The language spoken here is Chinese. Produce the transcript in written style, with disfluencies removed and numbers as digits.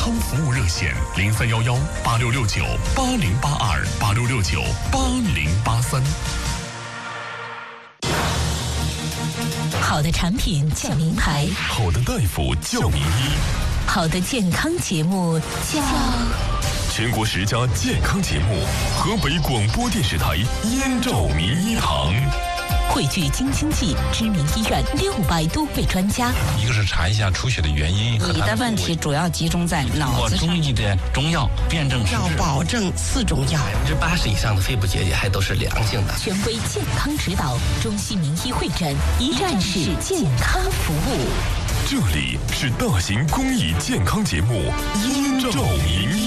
康服务热线：0311-8669-8082-8669-8083。 好的产品叫名牌， 好的大夫叫名医， 好的健康节目叫全国10家健康节目，河北广播电视台燕赵名医堂。 汇聚京津冀知名医院600多位专家， 一个是查一下出血的原因， 你的问题主要集中在脑子上。 中医的中药辨证施治， 要保证4种药 ，80%以上的肺部结节还都是良性的。 权威健康指导，中西名医会诊，一站式健康服务。 这里是大型公益健康节目《燕赵名医》。